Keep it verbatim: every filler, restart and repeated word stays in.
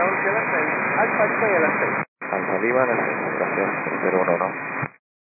once a las seis. Alfa Lima y a las seis. Alfa Lima, la comunicación cero uno, ¿no?